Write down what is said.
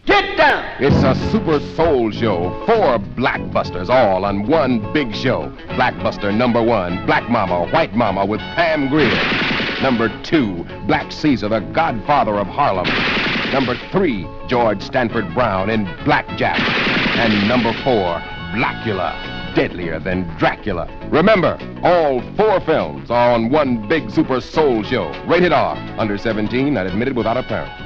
Get down! It's a super soul show. 4 blackbusters all on one big show. Blackbuster number 1, Black Mama, White Mama with Pam Grier. Number 2, Black Caesar, the godfather of Harlem. Number 3, George Stanford Brown in Blackjack. And number 4, Blackula, deadlier than Dracula. Remember, all 4 films are on one big super soul show. Rated R, under 17, not admitted without a parent.